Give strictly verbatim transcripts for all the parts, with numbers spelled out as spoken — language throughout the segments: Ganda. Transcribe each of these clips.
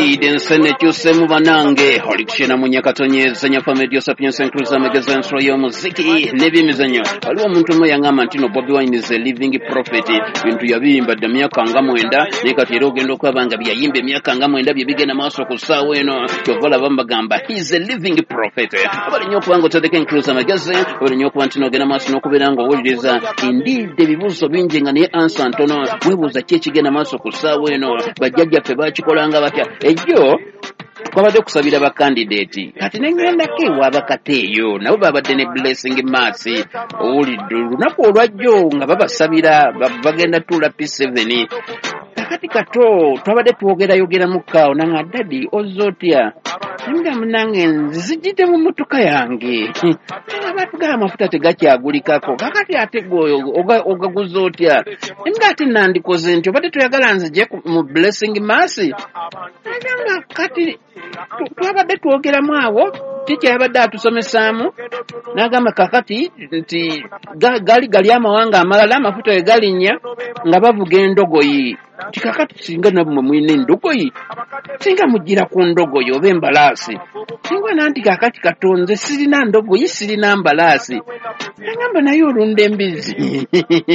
indeed ensene kyusemu banange olikishena munyakatonyeza nyafamedio sapiens inclusa magazine royo muziki n'ebyemizanyo waliwo omuntu omu yangamba nti no Bobi Wine is a living prophet bintu yabiyimba dda myaka nga mwenda naye kati era ogenda okwabanga byayimba emyaka nga mwenda bye bigenda maaso ku ssaawa eno kyovala bambagamba he is a living prophet abalinnya okubanga otadeko inclusa magazine abalinnya okuba nti n'ogenda maaso n'okubeera nga owuliriza indeed ebibuuzo bingi nga naye ansa ntono webuuza ki ekigenda maaso ku ssaawa eno bajjajjaffe bakikolanga batya ejjo twabadde kusabira ba candidate kati nengendako ewaabakate eyo nabo babadde ne blessing maasi owulidde olunaku olwajjo nga babasabira bagenda tuula P seven kakati kato twabadde twogerayogeramukkaawo nanga dadi ozza otya nga munange nzijjidde mu mmotoka yange abatugaba amafuta tegakyagulikako kakati ate ogaguza otya nga ate nandikoze nti obadde toyagala nzije mu blessing maasi agamba kati twabadde twogeramu awo tikyabadde atusomesaamu n'agamba kakati nti gali gali amawanga amalala amafuta we galinnya nga bavuga endogoyi tikakati singa nabwe mwine endogoyi singa mugira ku ndogoyi oba embalaasi singa nanti kakati katonze sirina ndogoyi sirina mbalaasi agamba naye olunda embizi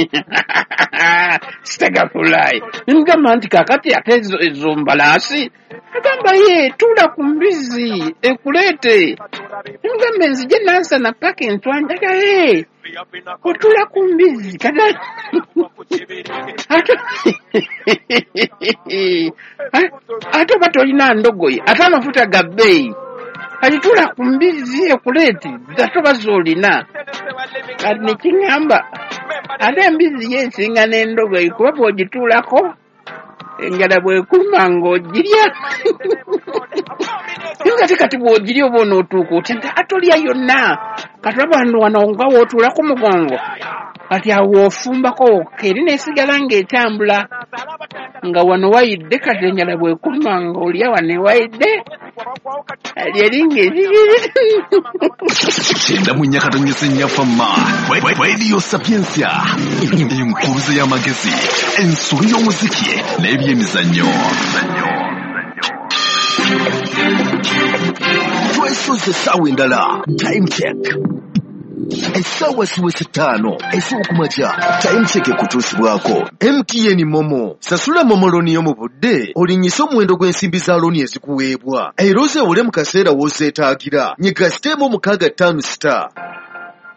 sitagafulayi ngamba nti kakati ate ezo mbalaasi agamba ye tuula ku mbizi ekuleete ngamba enzije nansana paka entwanja gaye otula ku mbizi kada ate oba tolina ndogoyi ate amafuta ga bbeeyi alitula ku mbizi ekuleeti ate oba zoolina kati nekiŋŋamba ate embizi yensinga n'endogoyi kuba bw'ogituulako enjala bwekuluma ng'ogirya ngate kati bw'ogirya oba onootuuka otya nti atolya yonna kati abantu wano nga wootuula ku mugongo kati awo ofumbako eri neesigala ng'etambula nga wano wayidde kati enjala bwekuluma ng'olya wano ewayidde lyeringa eriri kyenda mu nyakatonyesa ennyafamma Radio Sapiensia enkuluze y'amagezi ensolo y'omuziki n'ebyemizannyo twesoze essaawa endala time check essaawa siwese ttaano ez'okumakya time check ekutuusibwako M T N Momo sasula Momo looni yo mu budde olinnyisa omuwendo gw'ensimbi za looni ezikuweebwa era ozeewole mu kaseera w'ozeetaagira nyiga siteemu mukaaga ttaano star